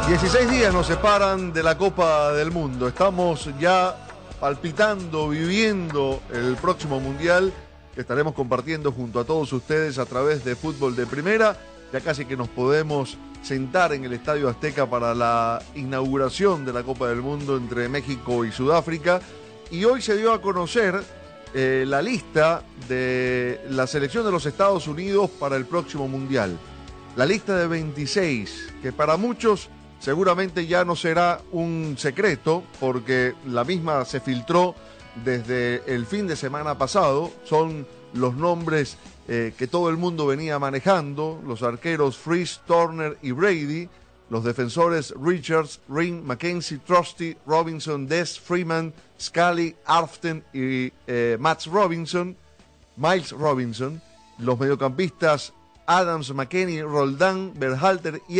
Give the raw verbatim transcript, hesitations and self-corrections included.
dieciséis días nos separan de la Copa del Mundo. Estamos ya palpitando, viviendo el próximo Mundial que estaremos compartiendo junto a todos ustedes a través de Fútbol de Primera. Ya casi que nos podemos sentar en el Estadio Azteca para la inauguración de la Copa del Mundo entre México y Sudáfrica. Y hoy se dio a conocer eh, la lista de la selección de los Estados Unidos para el próximo Mundial. La lista de veintiséis, que para muchos seguramente ya no será un secreto, porque la misma se filtró desde el fin de semana pasado. Son los nombres eh, que todo el mundo venía manejando: los arqueros Freese, Turner y Brady, los defensores Richards, Ring, McKenzie, Trusty, Robinson, Dess, Freeman, Scully, Arften y eh, Matt Robinson, Miles Robinson, los mediocampistas Adams, McKennie, Roldán, Berhalter y